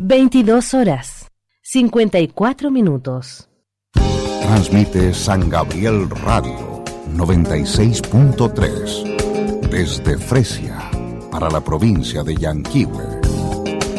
22 horas, 54 minutos. Transmite San Gabriel Radio 96.3 desde Fresia para la provincia de Yanquihue.